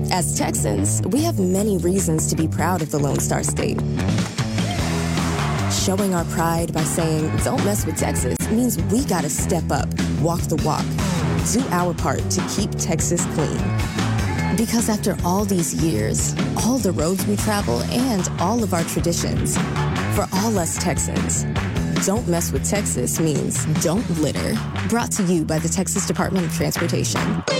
As Texans, we have many reasons to be proud of the Lone Star State. Showing our pride by saying, don't mess with Texas, means we gotta step up, walk the walk, do our part to keep Texas clean. Because after all these years, all the roads we travel, and all of our traditions, for all us Texans, don't mess with Texas means don't litter. Brought to you by the Texas Department of Transportation.